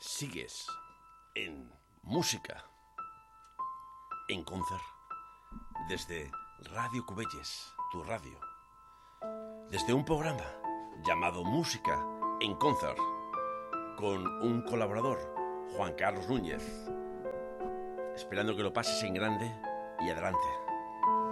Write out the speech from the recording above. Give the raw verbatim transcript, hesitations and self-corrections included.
Sigues en música, en concert, desde Radio Cubelles, tu radio, desde un programa llamado Música en Concert, con un colaborador, Juan Carlos Núñez, esperando que lo pases en grande y adelante.